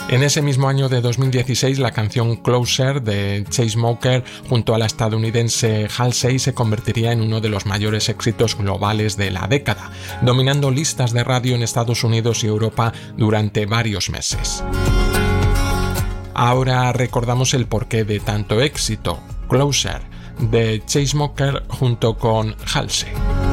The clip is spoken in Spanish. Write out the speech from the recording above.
En ese mismo año de 2016, la canción Closer de Chainsmokers junto a la estadounidense Halsey se convertiría en uno de los mayores éxitos globales de la década, dominando listas de radio en Estados Unidos y Europa durante varios meses. Ahora recordamos el porqué de tanto éxito, Closer, de Chainsmokers junto con Halsey.